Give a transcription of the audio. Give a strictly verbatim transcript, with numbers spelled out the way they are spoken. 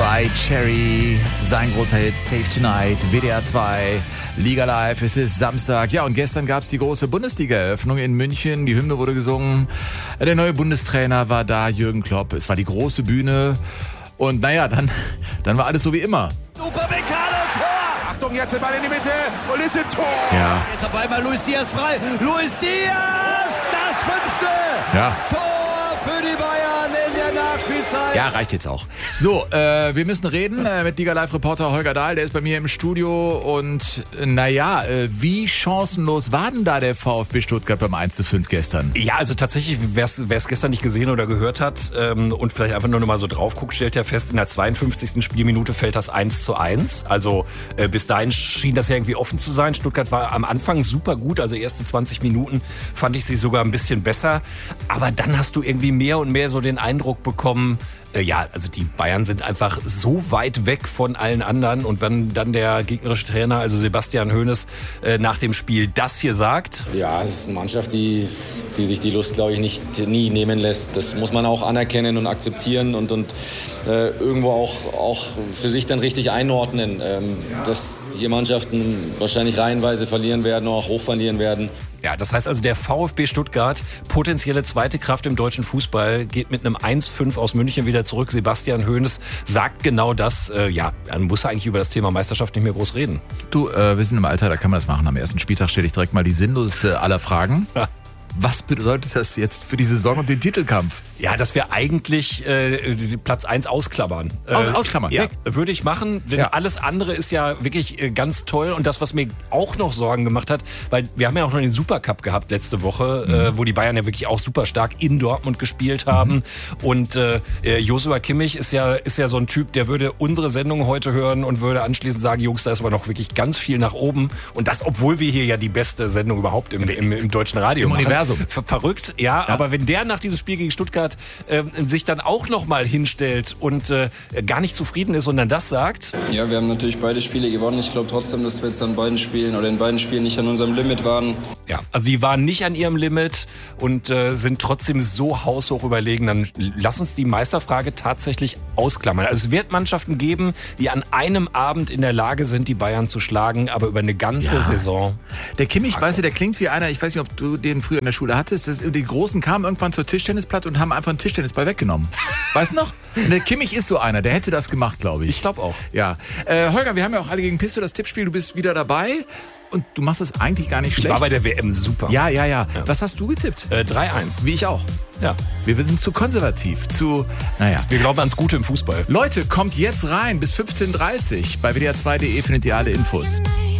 Dry Cherry, sein großer Hit Save Tonight, W D R zwei, Liga Live, es ist Samstag. Ja, und gestern gab es die große Bundesliga-Eröffnung in München. Die Hymne wurde gesungen. Der neue Bundestrainer war da, Jürgen Klopp. Es war die große Bühne. Und naja, dann, dann war alles so wie immer. Super Bekano, Tor! Achtung, jetzt der Ball in die Mitte. Und ist ein Tor! Ja. Jetzt auf einmal Luis Diaz frei. Luis Diaz, das fünfte! Ja. Tor für die Bayern in der Nachspielzeit. Ja, reicht jetzt auch. So, äh, wir müssen reden äh, mit Liga Live-Reporter Holger Dahl. Der ist bei mir im Studio. Und äh, naja, äh, wie chancenlos war denn da der VfB Stuttgart beim eins zu fünf gestern? Ja, also tatsächlich, wer es gestern nicht gesehen oder gehört hat ähm, und vielleicht einfach nur noch mal so drauf guckt, stellt ja fest, in der zweiundfünfzigsten Spielminute fällt das eins zu eins. Also äh, bis dahin schien das ja irgendwie offen zu sein. Stuttgart war am Anfang super gut, also erste zwanzig Minuten fand ich sie sogar ein bisschen besser. Aber dann hast du irgendwie mehr und mehr so den Eindruck bekommen, äh, ja, also die Bayern sind einfach so weit weg von allen anderen. Und wenn dann der gegnerische Trainer, also Sebastian Hoeneß, äh, nach dem Spiel das hier sagt. Ja, es ist eine Mannschaft, die, die sich die Lust, glaube ich, nicht, nie nehmen lässt. Das muss man auch anerkennen und akzeptieren und, und äh, irgendwo auch, auch für sich dann richtig einordnen. Ähm, dass hier Mannschaften wahrscheinlich reihenweise verlieren werden, auch hoch verlieren werden. Ja, das heißt also, der VfB Stuttgart, potenzielle zweite Kraft im deutschen Fußball, geht mit einem eins fünf aus München wieder zurück. Sebastian Hoeneß sagt genau das. Äh, ja, man muss eigentlich über das Thema Meisterschaft nicht mehr groß reden. Du, äh, wir sind im Alter, da kann man das machen. Am ersten Spieltag stelle ich direkt mal die sinnloseste aller Fragen. Was bedeutet das jetzt für die Saison und den Titelkampf? Ja, dass wir eigentlich äh, Platz eins ausklammern. Aus, äh, ausklammern? Ja, Weg. würde ich machen, denn Ja. alles andere ist ja wirklich äh, ganz toll. Und das, was mir auch noch Sorgen gemacht hat, weil wir haben ja auch noch den Supercup gehabt letzte Woche, mhm. äh, wo die Bayern ja wirklich auch super stark in Dortmund gespielt haben. Mhm. Und äh, Joshua Kimmich ist ja, ist ja so ein Typ, der würde unsere Sendung heute hören und würde anschließend sagen, Jungs, da ist aber noch wirklich ganz viel nach oben. Und das, obwohl wir hier ja die beste Sendung überhaupt im, im, im deutschen Radio Im machen. Universum. Ver verrückt, ja, ja, aber wenn der nach diesem Spiel gegen Stuttgart äh, sich dann auch nochmal hinstellt und äh, gar nicht zufrieden ist, sondern das sagt. Ja, wir haben natürlich beide Spiele gewonnen. Ich glaube trotzdem, dass wir jetzt an beiden Spielen oder in beiden Spielen nicht an unserem Limit waren. Ja, also sie waren nicht an ihrem Limit und äh, sind trotzdem so haushoch überlegen. Dann lass uns die Meisterfrage tatsächlich ausklammern. Also es wird Mannschaften geben, die an einem Abend in der Lage sind, die Bayern zu schlagen, aber über eine ganze Ja. Saison. Der Kimmich, weißt du, der klingt wie einer, ich weiß nicht, ob du den früher in der Schule hattest, das, die Großen kamen irgendwann zur Tischtennisplatte und haben einfach einen Tischtennisball weggenommen. Weißt du noch? Und der Kimmich ist so einer, der hätte das gemacht, glaube ich. Ich glaube auch. Ja. Äh, Holger, wir haben ja auch alle gegen Pisto das Tippspiel, du bist wieder dabei und du machst es eigentlich gar nicht schlecht. Ich war bei der W M super. Ja, ja, ja, Ja. Was hast du getippt? Äh, drei eins. Wie ich auch. Ja. Wir sind zu konservativ, zu, naja. Wir glauben ans Gute im Fußball. Leute, kommt jetzt rein bis fünfzehn Uhr dreißig. Bei W D R zwei punkt de findet ihr alle Infos.